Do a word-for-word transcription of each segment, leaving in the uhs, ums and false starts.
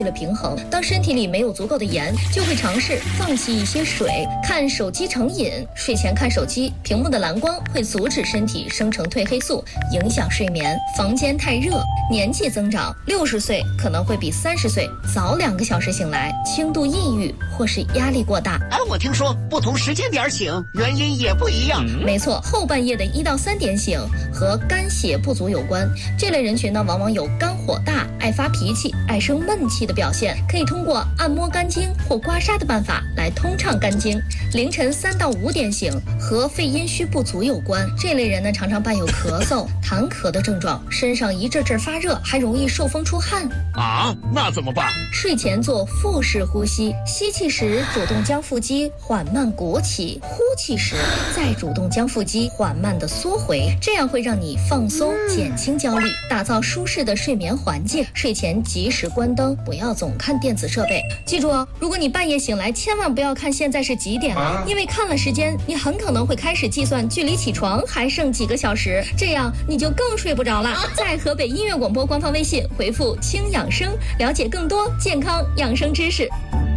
了平衡。当身体里没有足够的盐，就会尝试放弃一些水，看手机成瘾。睡前看手机，屏幕的蓝光会阻止身体生成褪黑素，影响睡眠。房间太热，年纪增长，六十岁可能会比三十岁早两个小时醒来，轻度抑郁或是压力过大。 哎，我听说不同时间点醒，原因也不一样。 没错，后半夜的一到三点醒和肝血不足有关。这类人群呢，往往有肝火大、爱发脾气、爱生闷气的表现，可以通过按摩肝经或刮痧的办法来通畅肝经。凌晨三到五点醒和肺阴虚不足有关。这类人呢，常常伴有咳嗽、痰咳的症状，身上一阵阵发热，还容易受风出汗。 啊，那怎么办？ 睡前做腹式呼吸，吸气时主动将腹肌缓慢鼓起，呼气时再主动将腹肌缓慢地缩回，这样会让你放松，减轻焦虑，打造舒适的睡眠环境。睡前及时关灯，不要总看电子设备。记住哦，如果你半夜醒来，千万不要看现在是几点了，因为看了时间，你很可能会开始计算距离起床还剩几个小时，这样你就更睡不着了。在河北音乐广播官方微信回复轻养生，了解更多健康养生知识。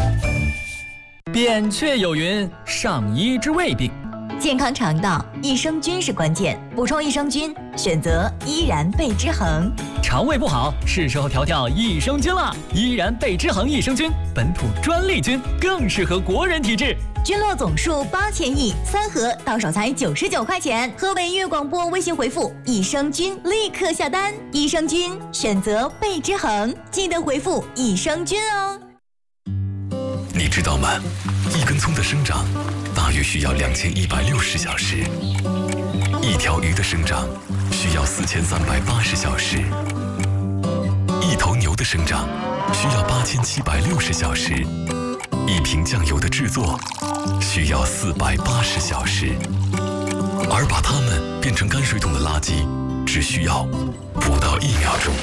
扁鹊有云：上医之未病。 健康肠道，益生菌是关键，补充益生菌，选择依然贝之恒。 肠胃不好，是时候调调益生菌了。依然贝之恒益生菌，本土专利菌，更适合国人体质。 菌落总数八千亿，三盒到手才九十九块钱。河北音乐广播微信回复益生菌，立刻下单。益生菌选择贝之恒，记得回复益生菌哦。 你知道吗？一根葱的生长大约需要两千一百六十小时，一条鱼的生长需要四千三百八十小时，一头牛的生长需要八千七百六十小时，一瓶酱油的制作需要四百八十小时，而把它们变成泔水桶的垃圾只需要不到一秒钟。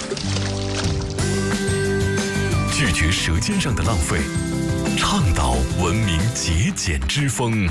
拒绝舌尖上的浪费，倡导文明节俭之风。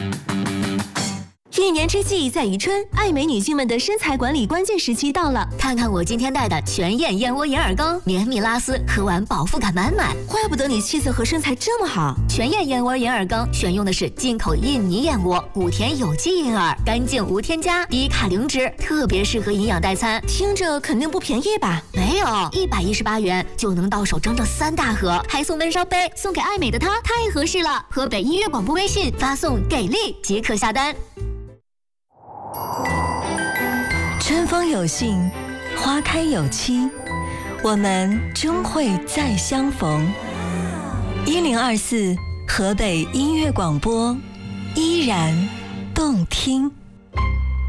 一年之计在于春，爱美女性们的身材管理关键时期到了。看看我今天带的全燕燕窝眼耳膏，绵密拉丝，喝完饱腹感满满。怪不得你气色和身材这么好。全燕燕窝眼耳膏选用的是进口印尼燕窝，古田有机银耳，干净无添加，低卡零脂，特别适合营养代餐。听着肯定不便宜吧？没有，一百一十八元就能到手整整三大盒，还送温烧杯，送给爱美的她太合适了。河北音乐广播微信发送给力即可下单。 春风有信，花开有期，我们终会再相逢。一零二四河北音乐广播，依然动听。